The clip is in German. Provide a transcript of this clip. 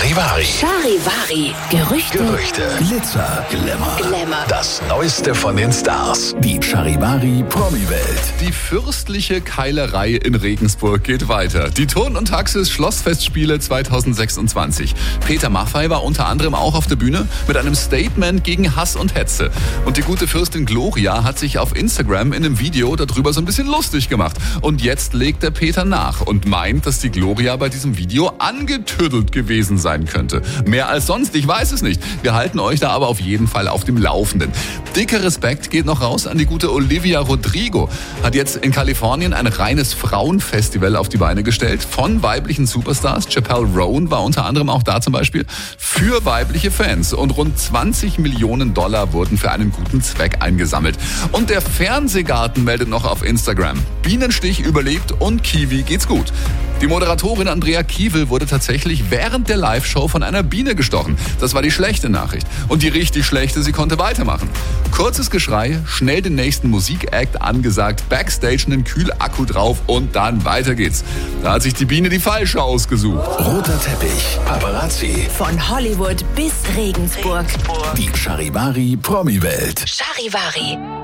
Charivari. Charivari. Gerüchte. Glitzer, Glamour. Das Neueste von den Stars. Die Charivari Promi-Welt. Die fürstliche Keilerei in Regensburg geht weiter. Die Turn- und Taxis Schlossfestspiele 2026. Peter Maffay war unter anderem auch auf der Bühne mit einem Statement gegen Hass und Hetze. Und die gute Fürstin Gloria hat sich auf Instagram in einem Video darüber so ein bisschen lustig gemacht. Und jetzt legt der Peter nach und meint, dass die Gloria bei diesem Video angetüdelt gewesen sein könnte. Mehr als sonst, ich weiß es nicht. Wir halten euch da aber auf jeden Fall auf dem Laufenden. Dicker Respekt geht noch raus an die gute Olivia Rodrigo. Hat jetzt in Kalifornien ein reines Frauenfestival auf die Beine gestellt von weiblichen Superstars. Chappelle Roan war unter anderem auch da zum Beispiel für weibliche Fans. Und rund 20 Millionen Dollar wurden für einen guten Zweck eingesammelt. Und der Fernsehgarten meldet noch auf Instagram: Bienenstich überlebt und Kiwi geht's gut. Die Moderatorin Andrea Kiewel wurde tatsächlich während der Live-Show von einer Biene gestochen. Das war die schlechte Nachricht. Und die richtig schlechte, sie konnte weitermachen. Kurzes Geschrei, schnell den nächsten Musik-Act angesagt, Backstage einen Kühlakku drauf und dann weiter geht's. Da hat sich die Biene die falsche ausgesucht. Roter Teppich, Paparazzi. Von Hollywood bis Regensburg. Die Charivari Promi-Welt. Charivari.